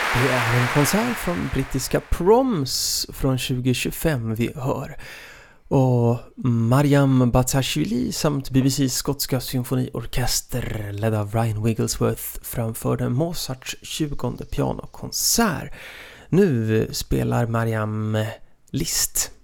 Det är en konsert från brittiska Proms från 2025 vi hör. Och Mariam Batsashvili samt BBC:s skotska symfoniorkester ledd av Ryan Wigglesworth framförde Mozarts 20:e pianokonsert. Nu spelar Mariam Liszt.